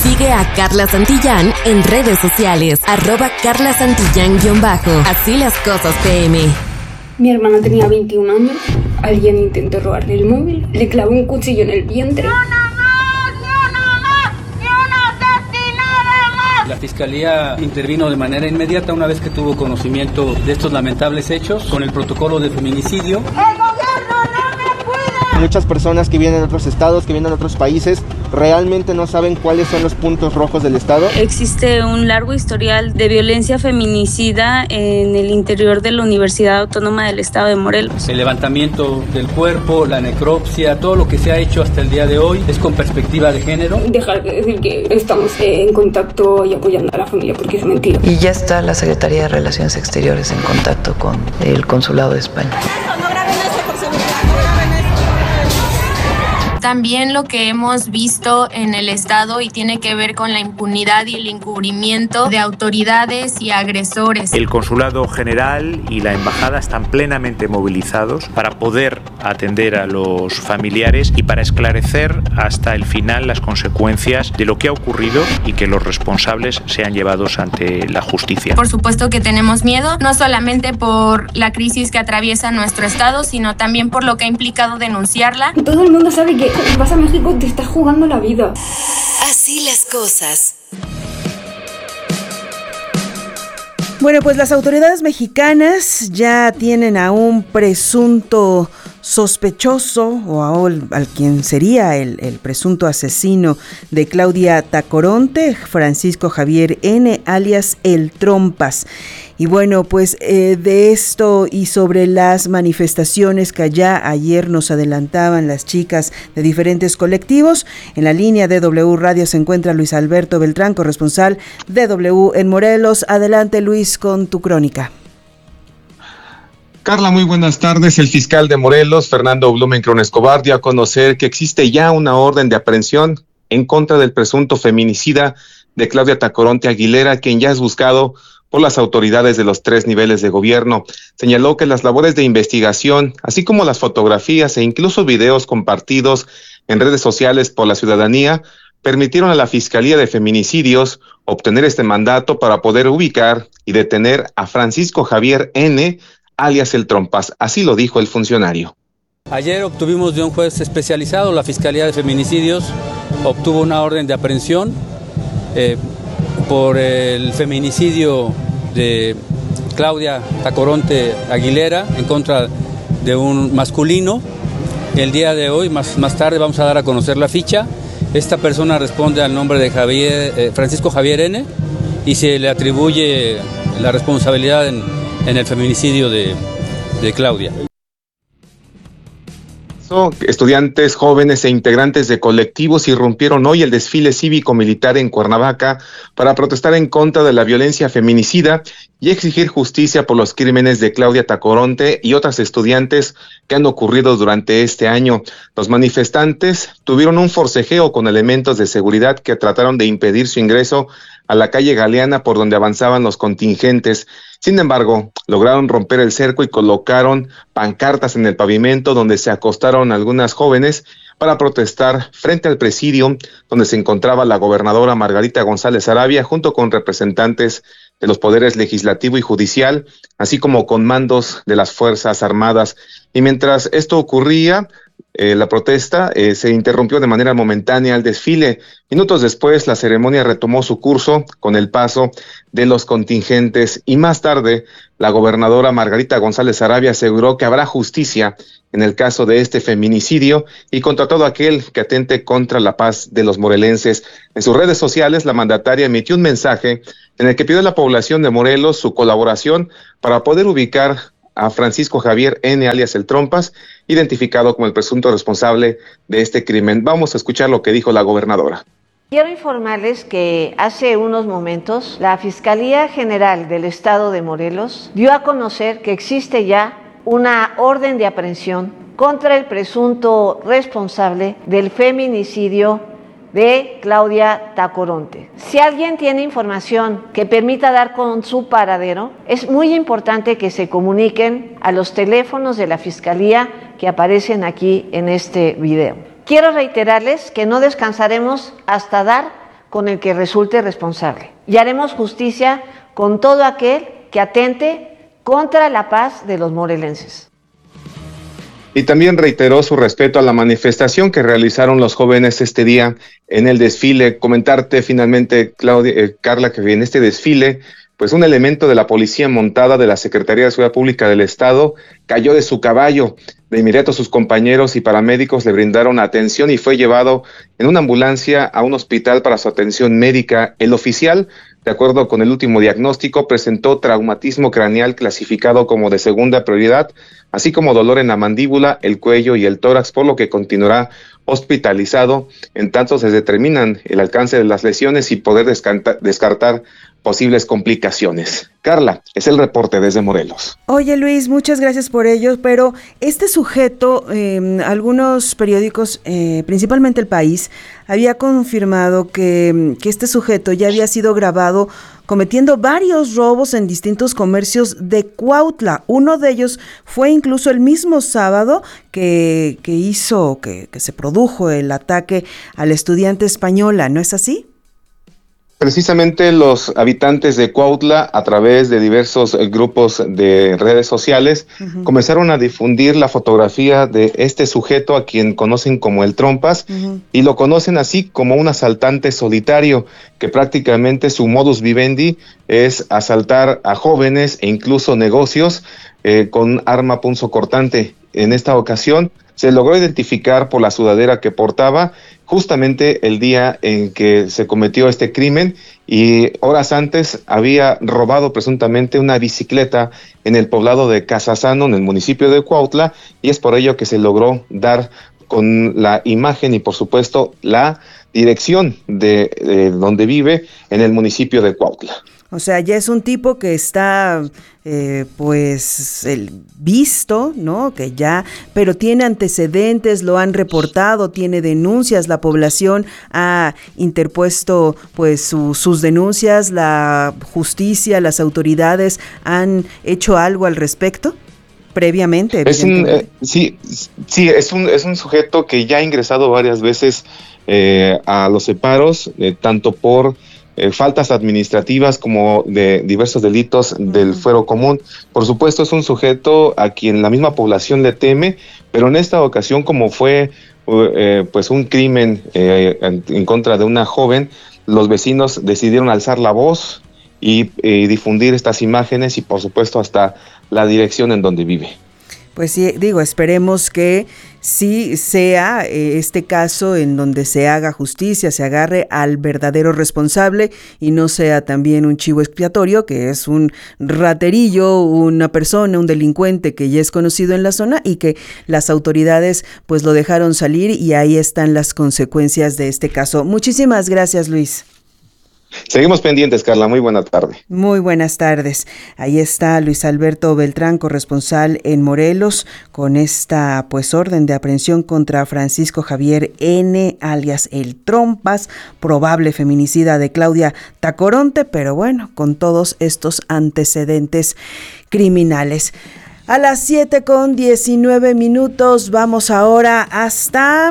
Sigue a Carla Santillán en redes sociales, @CarlaSantillán_. Así las cosas PM. Mi hermana tenía 21 años, alguien intentó robarle el móvil, le clavó un cuchillo en el vientre. La Fiscalía intervino de manera inmediata una vez que tuvo conocimiento de estos lamentables hechos con el protocolo de feminicidio. Muchas personas que vienen de otros estados, que vienen de otros países, realmente no saben cuáles son los puntos rojos del estado. Existe un largo historial de violencia feminicida en el interior de la Universidad Autónoma del Estado de Morelos. El levantamiento del cuerpo, la necropsia, todo lo que se ha hecho hasta el día de hoy es con perspectiva de género. Dejar de decir que estamos en contacto y apoyando a la familia porque es mentira. Y ya está la Secretaría de Relaciones Exteriores en contacto con el Consulado de España. También lo que hemos visto en el estado y tiene que ver con la impunidad y el encubrimiento de autoridades y agresores. El Consulado General y la Embajada están plenamente movilizados para poder atender a los familiares y para esclarecer hasta el final las consecuencias de lo que ha ocurrido y que los responsables sean llevados ante la justicia. Por supuesto que tenemos miedo, no solamente por la crisis que atraviesa nuestro estado, sino también por lo que ha implicado denunciarla. Todo el mundo sabe que si vas a México te estás jugando la vida. Así las cosas. Bueno, pues las autoridades mexicanas ya tienen a un presunto sospechoso o al quien sería el presunto asesino de Claudia Tacoronte, Francisco Javier N., alias El Trompas. Y bueno, pues de esto y sobre las manifestaciones que ya ayer nos adelantaban las chicas de diferentes colectivos, en la línea de W Radio se encuentra Luis Alberto Beltrán, corresponsal de W en Morelos. Adelante, Luis, con tu crónica. Carla, muy buenas tardes. El fiscal de Morelos, Fernando Blumenkron Escobar, dio a conocer que existe ya una orden de aprehensión en contra del presunto feminicida de Claudia Tacoronte Aguilera, quien ya es buscado por las autoridades de los 3 niveles de gobierno. Señaló que las labores de investigación, así como las fotografías e incluso videos compartidos en redes sociales por la ciudadanía, permitieron a la Fiscalía de Feminicidios obtener este mandato para poder ubicar y detener a Francisco Javier N., alias El Trompas. Así lo dijo el funcionario. Ayer obtuvimos de un juez especializado, la Fiscalía de Feminicidios obtuvo una orden de aprehensión por el feminicidio de Claudia Tacoronte Aguilera en contra de un masculino. El día de hoy, más tarde, vamos a dar a conocer la ficha. Esta persona responde al nombre de Francisco Javier N. y se le atribuye la responsabilidad en el feminicidio de Claudia. Estudiantes, jóvenes e integrantes de colectivos irrumpieron hoy el desfile cívico-militar en Cuernavaca para protestar en contra de la violencia feminicida y exigir justicia por los crímenes de Claudia Tacoronte y otras estudiantes que han ocurrido durante este año. Los manifestantes tuvieron un forcejeo con elementos de seguridad que trataron de impedir su ingreso a la calle Galeana por donde avanzaban los contingentes. Sin embargo, lograron romper el cerco y colocaron pancartas en el pavimento donde se acostaron algunas jóvenes para protestar frente al presidio donde se encontraba la gobernadora Margarita González Arabia junto con representantes de los poderes legislativo y judicial, así como con mandos de las Fuerzas Armadas. Y mientras esto ocurría, la protesta se interrumpió de manera momentánea el desfile. Minutos después, la ceremonia retomó su curso con el paso de los contingentes y más tarde, la gobernadora Margarita González Arabia aseguró que habrá justicia en el caso de este feminicidio y contra todo aquel que atente contra la paz de los morelenses. En sus redes sociales, la mandataria emitió un mensaje en el que pidió a la población de Morelos su colaboración para poder ubicar a Francisco Javier N., alias El Trompas, identificado como el presunto responsable de este crimen. Vamos a escuchar lo que dijo la gobernadora. Quiero informarles que hace unos momentos la Fiscalía General del Estado de Morelos dio a conocer que existe ya una orden de aprehensión contra el presunto responsable del feminicidio de Claudia Tacoronte. Si alguien tiene información que permita dar con su paradero, es muy importante que se comuniquen a los teléfonos de la Fiscalía que aparecen aquí en este video. Quiero reiterarles que no descansaremos hasta dar con el que resulte responsable. Y haremos justicia con todo aquel que atente contra la paz de los morelenses. Y también reiteró su respeto a la manifestación que realizaron los jóvenes este día en el desfile. Comentarte finalmente, Carla, que en este desfile, pues un elemento de la policía montada de la Secretaría de Seguridad Pública del Estado cayó de su caballo. De inmediato sus compañeros y paramédicos le brindaron atención y fue llevado en una ambulancia a un hospital para su atención médica. El oficial, de acuerdo con el último diagnóstico, presentó traumatismo craneal clasificado como de segunda prioridad, así como dolor en la mandíbula, el cuello y el tórax, por lo que continuará hospitalizado en tanto se determinan el alcance de las lesiones y poder descartar posibles complicaciones. Carla, es el reporte desde Morelos. Oye Luis, muchas gracias por ello, pero este sujeto, algunos periódicos, principalmente El País, había confirmado que este sujeto ya había sido grabado cometiendo varios robos en distintos comercios de Cuautla. Uno de ellos fue incluso el mismo sábado que se produjo el ataque a la estudiante española, ¿no es así? Precisamente los habitantes de Cuautla, a través de diversos grupos de redes sociales, comenzaron a difundir la fotografía de este sujeto a quien conocen como el Trompas, y lo conocen así como un asaltante solitario, que prácticamente su modus vivendi es asaltar a jóvenes e incluso negocios con arma punzocortante. En esta ocasión se logró identificar por la sudadera que portaba justamente el día en que se cometió este crimen, y horas antes había robado presuntamente una bicicleta en el poblado de Casasano, en el municipio de Cuautla, y es por ello que se logró dar con la imagen y por supuesto la dirección de donde vive en el municipio de Cuautla. O sea, ya es un tipo que está, visto, ¿no? Que ya, pero tiene antecedentes, lo han reportado, tiene denuncias, la población ha interpuesto, pues, sus denuncias, la justicia, las autoridades han hecho algo al respecto previamente. Es un sujeto que ya ha ingresado varias veces a los separos, tanto por faltas administrativas como de diversos delitos del fuero común. Por supuesto, es un sujeto a quien la misma población le teme, pero en esta ocasión, como fue pues un crimen en contra de una joven, los vecinos decidieron alzar la voz y difundir estas imágenes y por supuesto hasta la dirección en donde vive. Pues sí, esperemos que sí sea este caso en donde se haga justicia, se agarre al verdadero responsable y no sea también un chivo expiatorio, que es un raterillo, una persona, un delincuente que ya es conocido en la zona y que las autoridades pues lo dejaron salir, y ahí están las consecuencias de este caso. Muchísimas gracias, Luis. Seguimos pendientes, Carla. Muy buena tarde. Muy buenas tardes. Ahí está Luis Alberto Beltrán, corresponsal en Morelos, con esta pues orden de aprehensión contra Francisco Javier N., alias El Trompas, probable feminicida de Claudia Tacoronte, pero bueno, con todos estos antecedentes criminales. A las 7:19 vamos ahora hasta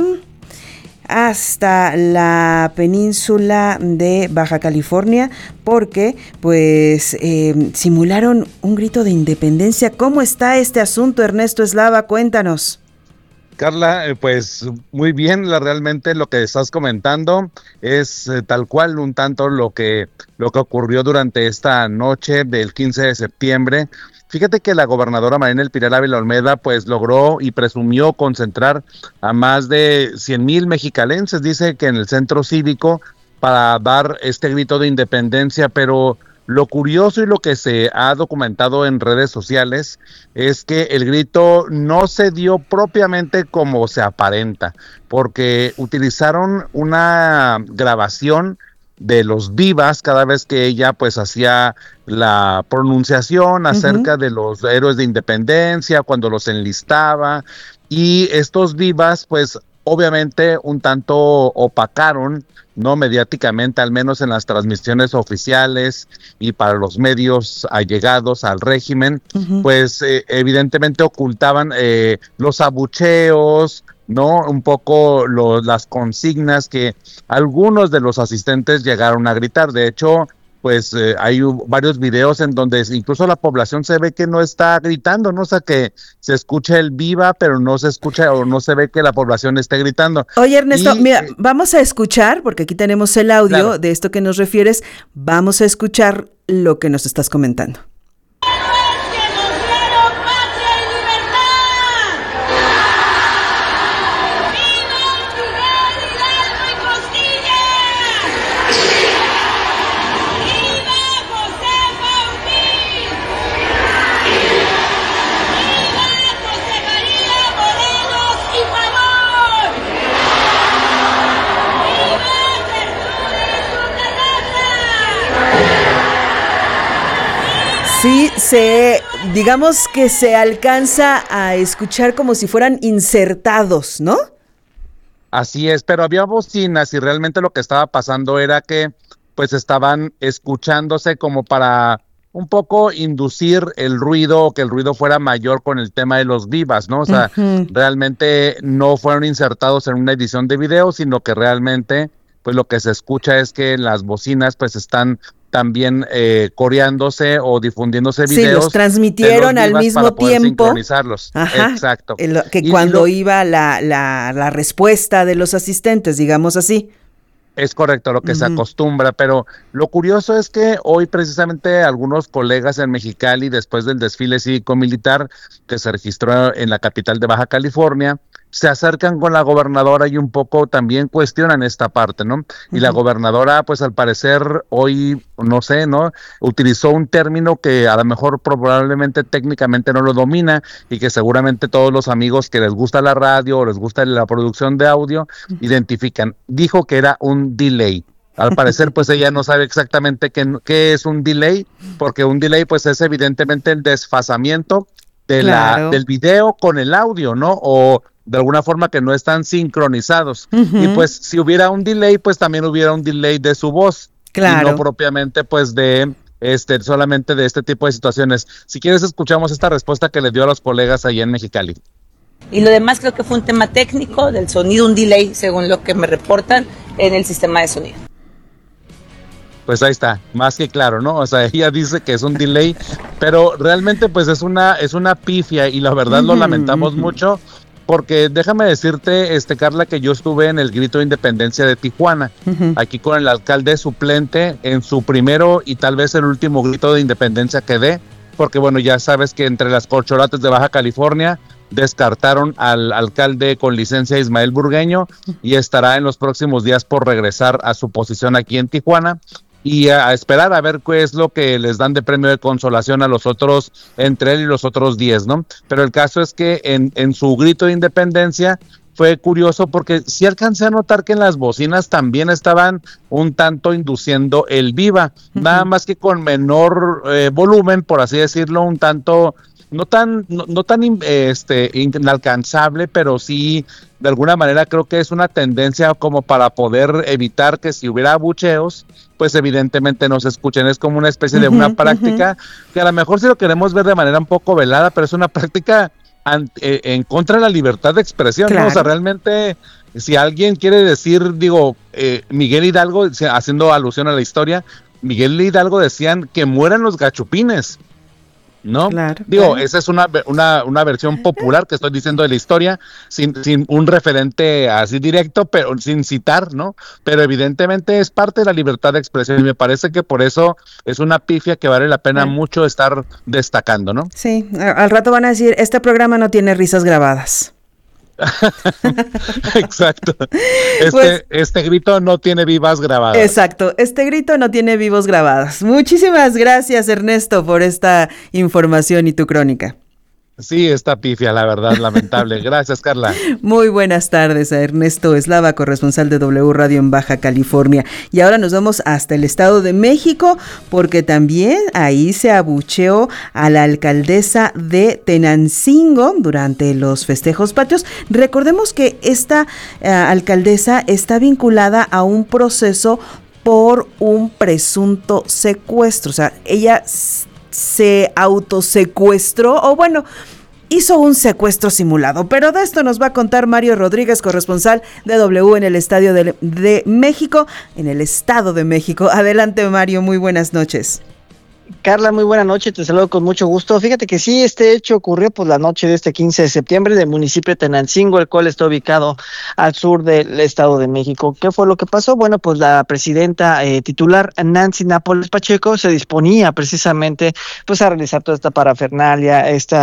la península de Baja California, porque pues simularon un grito de independencia. ¿Cómo está este asunto, Ernesto Eslava? Cuéntanos. Carla, pues muy bien, realmente lo que estás comentando es tal cual un tanto lo que ocurrió durante esta noche del 15 de septiembre. Fíjate que la gobernadora Marina El Pilar Ávila Olmeda pues logró y presumió concentrar a más de 100,000 mexicalenses, dice que en el centro cívico, para dar este grito de independencia, pero lo curioso y lo que se ha documentado en redes sociales es que el grito no se dio propiamente como se aparenta, porque utilizaron una grabación de los vivas cada vez que ella pues hacía la pronunciación acerca de los héroes de independencia, cuando los enlistaba, y estos vivas pues obviamente un tanto opacaron, no mediáticamente, al menos en las transmisiones oficiales y para los medios allegados al régimen, pues evidentemente ocultaban los abucheos, ¿no? Un poco las consignas que algunos de los asistentes llegaron a gritar. De hecho, pues hay varios videos en donde incluso la población se ve que no está gritando, ¿no? O sea, que se escucha el viva, pero no se escucha o no se ve que la población esté gritando. Oye, Ernesto, mira, vamos a escuchar, porque aquí tenemos el audio de esto que nos refieres, vamos a escuchar lo que nos estás comentando. Sí, digamos que se alcanza a escuchar como si fueran insertados, ¿no? Así es, pero había bocinas y realmente lo que estaba pasando era que pues estaban escuchándose como para un poco inducir el ruido, que el ruido fuera mayor con el tema de los vivas, ¿no? O sea, realmente no fueron insertados en una edición de video, sino que realmente pues lo que se escucha es que las bocinas pues están también coreándose o difundiéndose videos. Sí, los transmitieron al mismo tiempo. Sincronizarlos. Ajá, exacto. Que cuando iba la respuesta de los asistentes, digamos así. Es correcto, lo que se acostumbra, pero lo curioso es que hoy precisamente algunos colegas en Mexicali, después del desfile cívico-militar que se registró en la capital de Baja California, se acercan con la gobernadora y un poco también cuestionan esta parte, ¿no? Y la gobernadora, pues al parecer hoy, no sé, ¿no? Utilizó un término que a lo mejor probablemente técnicamente no lo domina y que seguramente todos los amigos que les gusta la radio o les gusta la producción de audio identifican. Dijo que era un delay. Al parecer, pues ella no sabe exactamente qué es un delay, porque un delay pues es evidentemente el desfasamiento de del video con el audio, ¿no? O de alguna forma que no están sincronizados. Y pues si hubiera un delay, pues también hubiera un delay de su voz. Claro. Y no propiamente pues de solamente de este tipo de situaciones. Si quieres escuchamos esta respuesta que le dio a los colegas allá en Mexicali. Y lo demás creo que fue un tema técnico del sonido, un delay, según lo que me reportan en el sistema de sonido. Pues ahí está, más que claro, ¿no? O sea, ella dice que es un delay, pero realmente pues es una pifia y la verdad lo lamentamos mucho. Porque déjame decirte, Carla, que yo estuve en el Grito de Independencia de Tijuana, aquí con el alcalde suplente, en su primero y tal vez el último grito de independencia que dé, porque bueno, ya sabes que entre las corcholatas de Baja California descartaron al alcalde con licencia Ismael Burgueño y estará en los próximos días por regresar a su posición aquí en Tijuana. Y a esperar a ver qué es lo que les dan de premio de consolación a los otros, entre él y los otros 10, ¿no? Pero el caso es que en su grito de independencia fue curioso porque sí alcancé a notar que en las bocinas también estaban un tanto induciendo el viva, nada más que con menor volumen, por así decirlo, un tanto no tan inalcanzable, pero sí de alguna manera creo que es una tendencia como para poder evitar que si hubiera abucheos, pues evidentemente no se escuchen. Es como una especie de una práctica que a lo mejor si lo queremos ver de manera un poco velada, pero es una práctica en contra de la libertad de expresión, claro. ¿No? O sea, realmente si alguien quiere decir, Miguel Hidalgo, haciendo alusión a la historia, Miguel Hidalgo decían que mueran los gachupines, ¿no? Claro, esa es una versión popular que estoy diciendo de la historia, sin un referente así directo, pero sin citar, ¿no? Pero evidentemente es parte de la libertad de expresión y me parece que por eso es una pifia que vale la pena mucho estar destacando, ¿no? Sí, al rato van a decir, este programa no tiene risas grabadas. Exacto. Este grito no tiene vivas grabadas. Exacto, este grito no tiene vivos grabadas. Muchísimas gracias, Ernesto, por esta información y tu crónica. Sí, está pifia, la verdad, lamentable. Gracias, Carla. Muy buenas tardes a Ernesto Eslava, corresponsal de W Radio en Baja California. Y ahora nos vamos hasta el Estado de México, porque también ahí se abucheó a la alcaldesa de Tenancingo durante los festejos patrios. Recordemos que esta alcaldesa está vinculada a un proceso por un presunto secuestro. O sea, ella se autosecuestró, o bueno, hizo un secuestro simulado. Pero de esto nos va a contar Mario Rodríguez, corresponsal de W en el Estado de México. Adelante, Mario, muy buenas noches. Carla, muy buena noche, te saludo con mucho gusto. Fíjate que sí, este hecho ocurrió por la noche de este 15 de septiembre del municipio de Tenancingo, el cual está ubicado al sur del Estado de México. ¿Qué fue lo que pasó? Bueno, pues la presidenta titular Nancy Nápoles Pacheco se disponía precisamente pues a realizar toda esta parafernalia,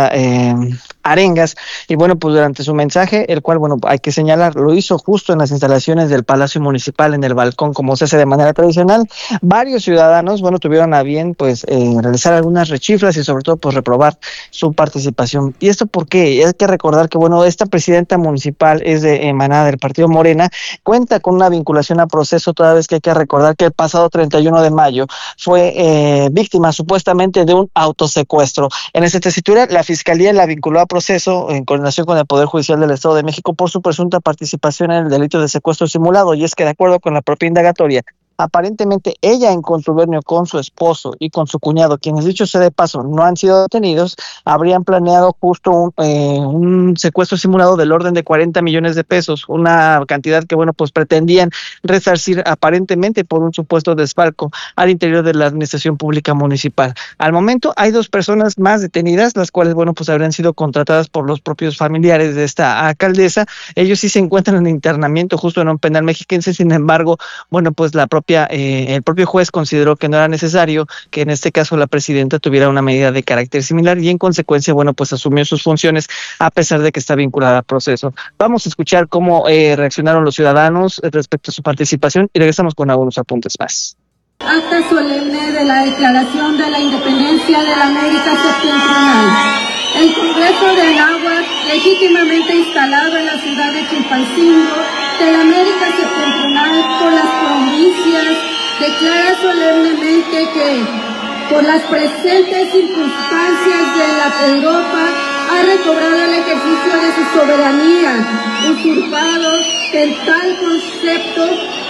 arengas, y bueno, pues durante su mensaje, el cual, bueno, hay que señalar, lo hizo justo en las instalaciones del Palacio Municipal, en el balcón, como se hace de manera tradicional. Varios ciudadanos, bueno, tuvieron a bien, pues, realizar algunas rechiflas y sobre todo, pues, reprobar su participación. ¿Y esto por qué? Hay que recordar que, bueno, esta presidenta municipal es de emanada del partido Morena, cuenta con una vinculación a proceso, toda vez que hay que recordar que el pasado 31 de mayo fue víctima, supuestamente, de un autosecuestro. En esta tesitura, la Fiscalía la vinculó a proceso en coordinación con el Poder Judicial del Estado de México por su presunta participación en el delito de secuestro simulado, y es que de acuerdo con la propia indagatoria, aparentemente ella, en contubernio con su esposo y con su cuñado, quienes, dicho sea de paso, no han sido detenidos, habrían planeado justo un secuestro simulado del orden de 40 millones de pesos, una cantidad que, bueno, pues pretendían resarcir aparentemente por un supuesto desfalco al interior de la administración pública municipal. Al momento hay 2 personas más detenidas, las cuales, bueno, pues habrían sido contratadas por los propios familiares de esta alcaldesa. Ellos sí se encuentran en internamiento justo en un penal mexiquense. Sin embargo, bueno, pues el propio juez consideró que no era necesario que en este caso la presidenta tuviera una medida de carácter similar, y en consecuencia, bueno, pues asumió sus funciones a pesar de que está vinculada al proceso. Vamos a escuchar cómo reaccionaron los ciudadanos respecto a su participación y regresamos con algunos apuntes más. Acta solemne de la Declaración de la Independencia de la América Septentrional. El Congreso de Anáhuac, legítimamente instalado en la ciudad de Chilpancingo, de la América Septentrional por las provincias, declara solemnemente que, por las presentes circunstancias de la Europa, ha recobrado el ejercicio de su soberanía, usurpado en tal concepto.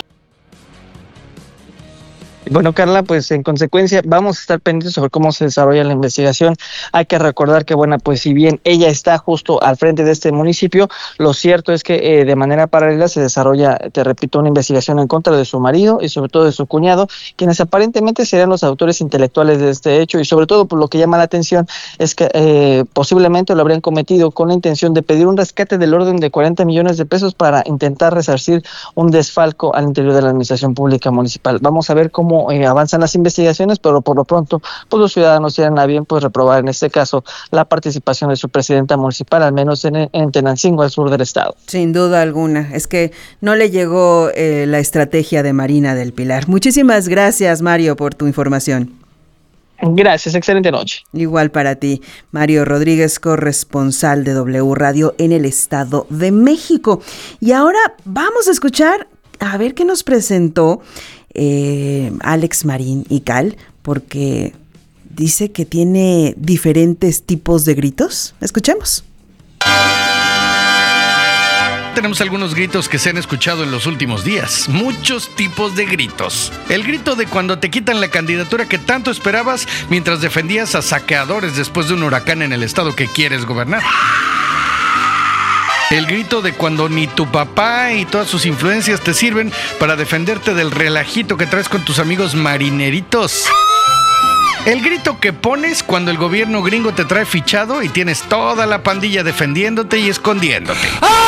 Bueno, Carla, pues en consecuencia vamos a estar pendientes sobre cómo se desarrolla la investigación. Hay que recordar que, bueno, pues si bien ella está justo al frente de este municipio, lo cierto es que de manera paralela se desarrolla, te repito, una investigación en contra de su marido y sobre todo de su cuñado, quienes aparentemente serían los autores intelectuales de este hecho, y sobre todo, por lo que llama la atención es que posiblemente lo habrían cometido con la intención de pedir un rescate del orden de 40 millones de pesos para intentar resarcir un desfalco al interior de la administración pública municipal. Vamos a ver cómo avanzan las investigaciones, pero por lo pronto, pues los ciudadanos tienen a bien, pues, reprobar en este caso la participación de su presidenta municipal, al menos en Tenancingo, al sur del estado. Sin duda alguna, es que no le llegó la estrategia de Marina del Pilar. Muchísimas gracias, Mario, por tu información. Gracias, excelente noche. Igual para ti, Mario Rodríguez, corresponsal de W Radio en el Estado de México. Y ahora vamos a escuchar, a ver qué nos presentó Alex Marín y Cal, porque dice que tiene diferentes tipos de gritos. Escuchemos. Tenemos algunos gritos que se han escuchado en los últimos días. Muchos tipos de gritos. El grito de cuando te quitan la candidatura que tanto esperabas mientras defendías a saqueadores después de un huracán en el estado que quieres gobernar. El grito de cuando ni tu papá y todas sus influencias te sirven para defenderte del relajito que traes con tus amigos marineritos. El grito que pones cuando el gobierno gringo te trae fichado y tienes toda la pandilla defendiéndote y escondiéndote.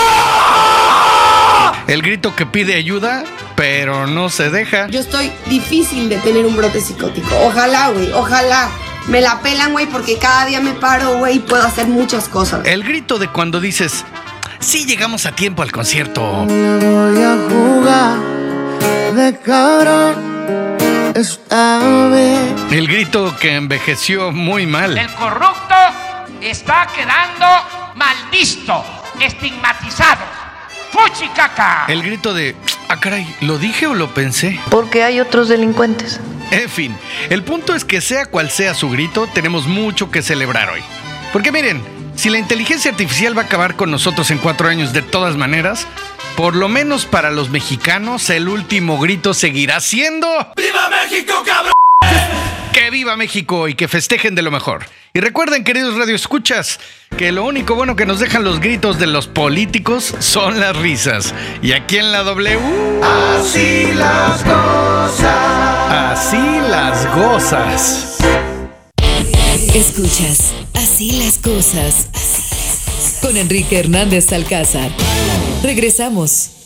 El grito que pide ayuda, pero no se deja. Yo estoy difícil de tener un brote psicótico. Ojalá, güey, ojalá. Me la pelan, güey, porque cada día me paro, güey, y puedo hacer muchas cosas. El grito de cuando dices, sí llegamos a tiempo al concierto. Voy a jugar de cabrón esta vez. El grito que envejeció muy mal. El corrupto está quedando mal visto, estigmatizado. ¡Fuchicaca! El grito de, ah, caray, ¿lo dije o lo pensé? Porque hay otros delincuentes. En fin, el punto es que sea cual sea su grito, tenemos mucho que celebrar hoy. Porque miren, si la inteligencia artificial va a acabar con nosotros en 4 años de todas maneras, por lo menos para los mexicanos, el último grito seguirá siendo ¡Viva México, cabrón! ¡Que viva México y que festejen de lo mejor! Y recuerden, queridos radioescuchas, que lo único bueno que nos dejan los gritos de los políticos son las risas. Y aquí en la W... Así las cosas. Así las gozas. Escuchas Así las cosas con Enrique Hernández Alcázar. Regresamos.